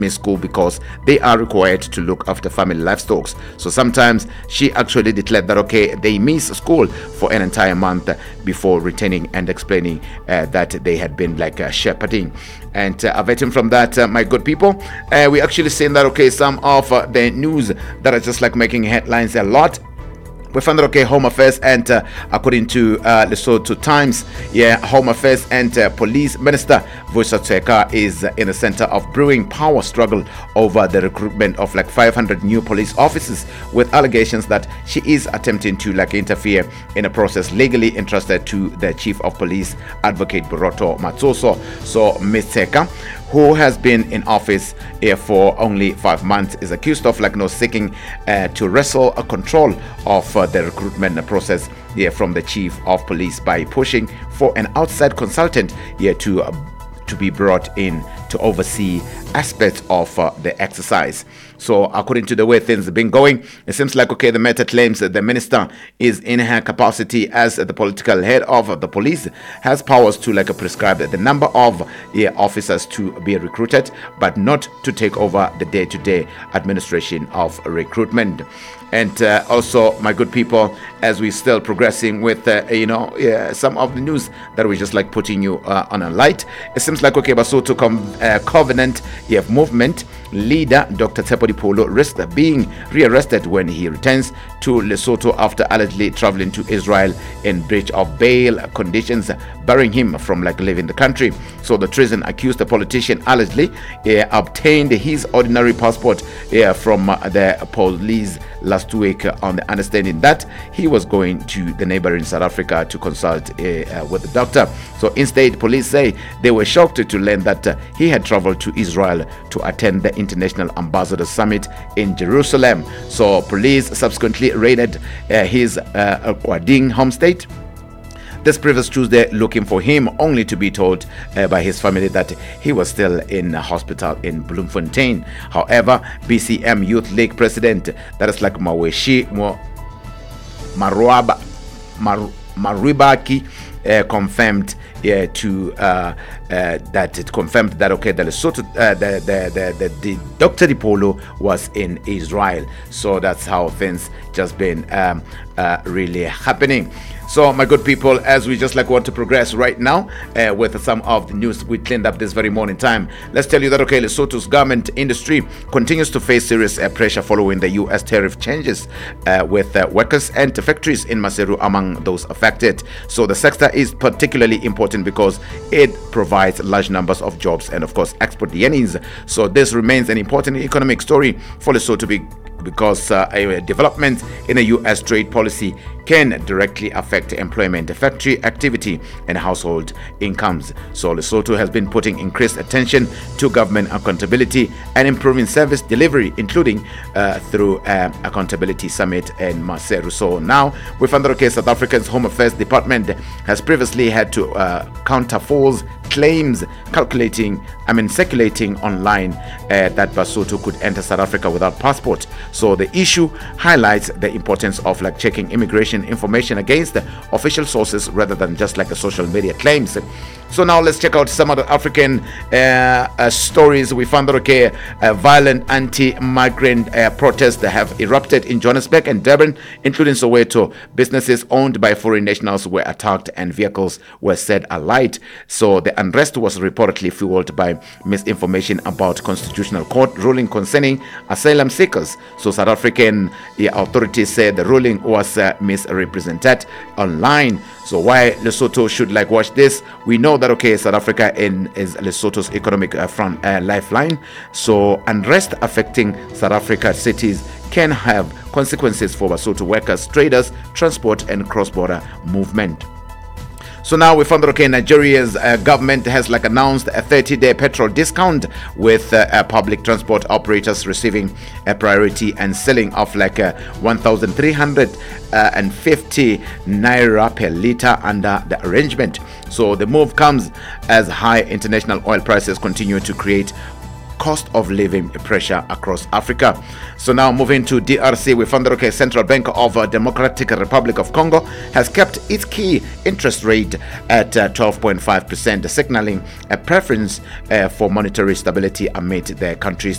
school because they are required to look after family livestock. So sometimes she actually declared that okay, they miss school for an entire month before returning and explaining that they had been like shepherding. And averting from that, my good people, we actually saying that okay, some of the news that are just like making headlines a lot. We found that okay, Home Affairs and according to Lesotho Times, Home Affairs and Police Minister Vusi Tsheka is in the center of brewing power struggle over the recruitment of like 500 new police officers, with allegations that she is attempting to like interfere in a process legally entrusted to the Chief of Police, Advocate Boroto Matsoso. So Ms. Tsheka, who has been in office for only 5 months, is accused of like seeking to wrestle a control of the recruitment process from the Chief of Police by pushing for an outside consultant to be brought in to oversee aspects of the exercise. So according to the way things have been going, it seems like okay, the matter claims that the minister is in her capacity as the political head of the police, has powers to like prescribe the number of officers to be recruited, but not to take over the day-to-day administration of recruitment. And also, my good people, as we're still progressing with some of the news that we just like putting you on a light, it seems like okay, Basotho Covenant movement leader Dr. Tshepo Dipholo risks being rearrested when he returns to Lesotho after allegedly traveling to Israel in breach of bail conditions, barring him from like leaving the country. So the treason accused the politician allegedly obtained his ordinary passport from the police last week on the understanding that he was going to the neighboring South Africa to consult with the doctor. So instead, police say they were shocked to learn that he had traveled to Israel to attend the International Ambassador Summit in Jerusalem. So police subsequently raided his Wading home state this previous Tuesday, looking for him, only to be told by his family that he was still in a hospital in Bloemfontein. However, BCM Youth League president, that is like Maweshi Marwibaki, confirmed that it confirmed that okay, the Lesotho, the Dr. Dipholo was in Israel. So that's how things just been really happening. So my good people, as we just like want to progress right now with some of the news we cleaned up this very morning time, let's tell you that okay, Lesotho's garment industry continues to face serious pressure following the US tariff changes, with workers and factories in Maseru among those affected. So the sector is particularly important because it provides large numbers of jobs and of course export earnings. So this remains an important economic story for Lesotho because a development in a U.S. trade policy can directly affect employment, factory activity, and household incomes. So Lesotho has been putting increased attention to government accountability and improving service delivery, including through Accountability Summit in Maseru. So now we found that okay, South Africa's Home Affairs Department has previously had to counter false claims circulating online that Basotho could enter South Africa without passport. So the issue highlights the importance of like checking immigration information against the official sources rather than just like a social media claims. So now let's check out some of the African stories. We found that okay, violent anti-migrant protests have erupted in Johannesburg and Durban, including Soweto. Businesses owned by foreign nationals were attacked and vehicles were set alight. So the unrest was reportedly fueled by misinformation about constitutional court ruling concerning asylum seekers. So South African authorities said the ruling was misrepresented online. So why Lesotho should like watch this? We know that okay, South Africa is Lesotho's economic lifeline. So unrest affecting South Africa cities can have consequences for Basotho workers, traders, transport, and cross-border movement. So now we found that okay, Nigeria's government has like announced a 30-day petrol discount, with public transport operators receiving a priority and selling off like 1,350 naira per liter under the arrangement. So the move comes as high international oil prices continue to create cost of living pressure across Africa. So now moving to DRC, we found that okay, Central Bank of Democratic Republic of Congo has kept its key interest rate at 12.5%, signaling a preference for monetary stability amid the country's